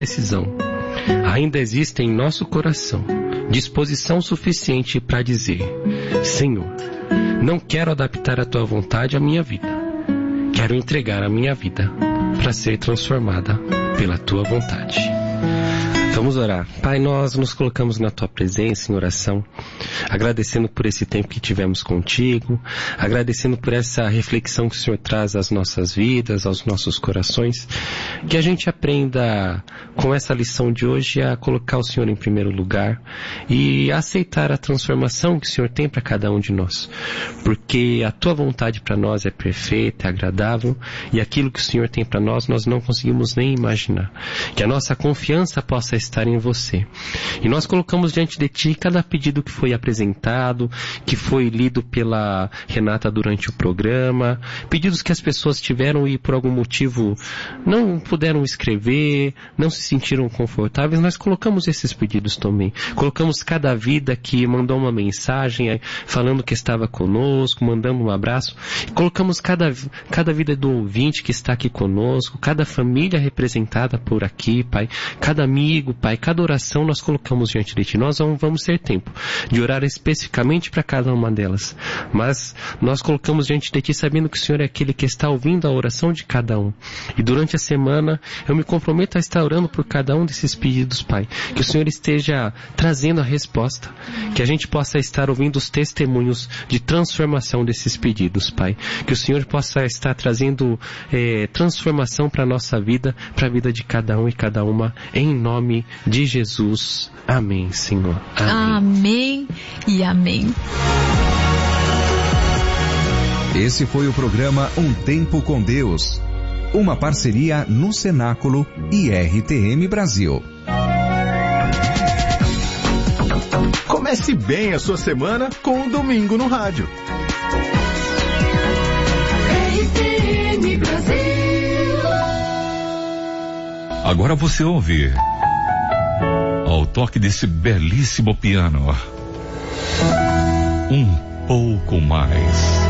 decisão. Ainda existe em nosso coração disposição suficiente para dizer: Senhor, não quero adaptar a tua vontade à minha vida. Quero entregar a minha vida para ser transformada pela tua vontade. Vamos orar. Pai, nós nos colocamos na tua presença em oração, agradecendo por esse tempo que tivemos contigo, agradecendo por essa reflexão que o Senhor traz às nossas vidas, aos nossos corações, que a gente aprenda com essa lição de hoje a colocar o Senhor em primeiro lugar e aceitar a transformação que o Senhor tem para cada um de nós, porque a tua vontade para nós é perfeita, é agradável, e aquilo que o Senhor tem para nós não conseguimos nem imaginar. Que a nossa confiança possa estar em você. E nós colocamos diante de ti cada pedido que foi apresentado, que foi lido pela Renata durante o programa, pedidos que as pessoas tiveram e por algum motivo não puderam escrever, não se sentiram confortáveis. Nós colocamos esses pedidos também. Colocamos cada vida que mandou uma mensagem falando que estava conosco, mandando um abraço. Colocamos cada vida do ouvinte que está aqui conosco, cada família representada por aqui, Pai, cada amigo, Pai, cada oração nós colocamos diante de ti. Nós não vamos ter tempo de orar especificamente para cada uma delas, mas nós colocamos diante de ti sabendo que o Senhor é aquele que está ouvindo a oração de cada um. E durante a semana eu me comprometo a estar orando por cada um desses pedidos, Pai, que o Senhor esteja trazendo a resposta, que a gente possa estar ouvindo os testemunhos de transformação desses pedidos, Pai, que o Senhor possa estar trazendo transformação para a nossa vida, para a vida de cada um e cada uma, em nome de Jesus. Amém, Senhor. Amém. Amém e amém. Esse foi o programa Um Tempo com Deus, uma parceria no Cenáculo e RTM Brasil. Comece bem a sua semana com o Domingo no Rádio. RTM Brasil. Agora você ouve, ao toque desse belíssimo piano, Um Pouco Mais.